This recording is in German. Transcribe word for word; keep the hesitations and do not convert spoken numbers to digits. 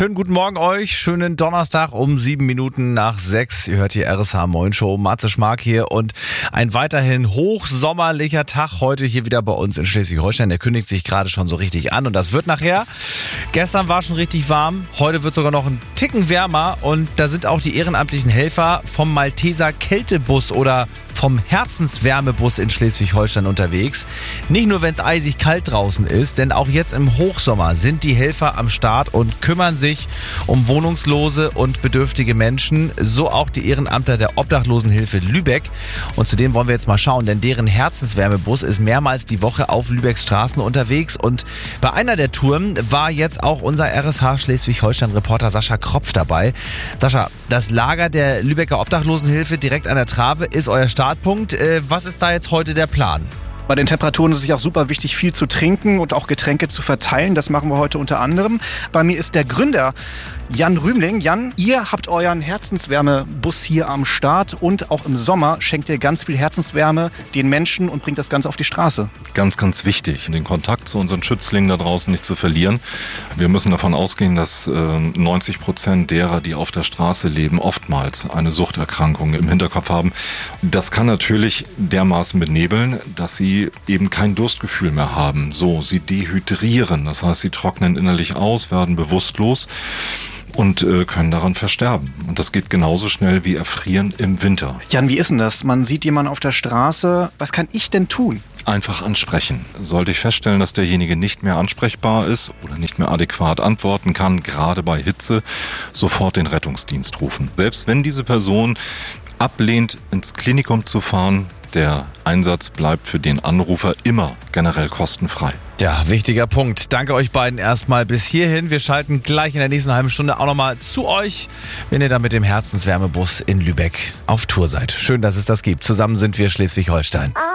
Schönen guten Morgen euch, schönen Donnerstag um sieben Minuten nach sechs. Ihr hört hier R S H Moin Show, Matze Schmark hier und ein weiterhin hochsommerlicher Tag heute hier wieder bei uns in Schleswig-Holstein. Der kündigt sich gerade schon so richtig an und das wird nachher. Gestern war schon richtig warm, heute wird sogar noch ein Ticken wärmer und da sind auch die ehrenamtlichen Helfer vom Malteser Kältebus oder vom Herzenswärmebus in Schleswig-Holstein unterwegs. Nicht nur, wenn es eisig kalt draußen ist, denn auch jetzt im Hochsommer sind die Helfer am Start und kümmern sich um wohnungslose und bedürftige Menschen, so auch die Ehrenamtler der Obdachlosenhilfe Lübeck. Und zudem wollen wir jetzt mal schauen, denn deren Herzenswärmebus ist mehrmals die Woche auf Lübecks Straßen unterwegs und bei einer der Touren war jetzt auch unser R S H Schleswig-Holstein-Reporter Sascha Kropf dabei. Sascha, das Lager der Lübecker Obdachlosenhilfe direkt an der Trave ist euer Startpunkt. Was ist da jetzt heute der Plan? Bei den Temperaturen ist es auch super wichtig, viel zu trinken und auch Getränke zu verteilen. Das machen wir heute unter anderem. Bei mir ist der Gründer Jan Rühmling. Jan, ihr habt euren Herzenswärmebus hier am Start und auch im Sommer schenkt ihr ganz viel Herzenswärme den Menschen und bringt das Ganze auf die Straße. Ganz, ganz wichtig, den Kontakt zu unseren Schützlingen da draußen nicht zu verlieren. Wir müssen davon ausgehen, dass äh, neunzig Prozent derer, die auf der Straße leben, oftmals eine Suchterkrankung im Hinterkopf haben. Das kann natürlich dermaßen benebeln, dass sie eben kein Durstgefühl mehr haben. So, sie dehydrieren, das heißt, sie trocknen innerlich aus, werden bewusstlos und äh, können daran versterben. Und das geht genauso schnell wie Erfrieren im Winter. Jan, wie ist denn das? Man sieht jemanden auf der Straße. Was kann ich denn tun? Einfach ansprechen. Sollte ich feststellen, dass derjenige nicht mehr ansprechbar ist oder nicht mehr adäquat antworten kann, gerade bei Hitze, sofort den Rettungsdienst rufen. Selbst wenn diese Person ablehnt, ins Klinikum zu fahren, der Einsatz bleibt für den Anrufer immer generell kostenfrei. Ja, wichtiger Punkt. Danke euch beiden erstmal bis hierhin. Wir schalten gleich in der nächsten halben Stunde auch nochmal zu euch, wenn ihr da mit dem Herzenswärmebus in Lübeck auf Tour seid. Schön, dass es das gibt. Zusammen sind wir Schleswig-Holstein.